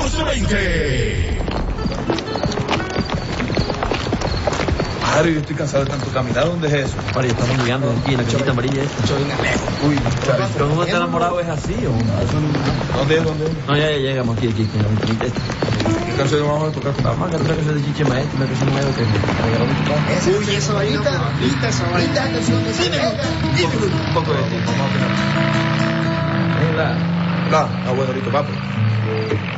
1420. Mario, yo estoy cansado de tanto caminar. ¿Dónde es eso? Mario, estamos llegando aquí en la casita amarilla esta. Uy, ¿Pero cómo está enamorado? ¿Es así o...? ¿Dónde es? No, ya llegamos aquí, en la ventanita esta. ¿Qué canción vamos a tocar? Vamos a cantar una canción de Chiche Maestro, una canción nueva que me regaló mi papá. Uy, esa varita, esa canción de Dime. Un poco de tiempo, vamos a opinar. Es la... Bueno, ahorita, va pues.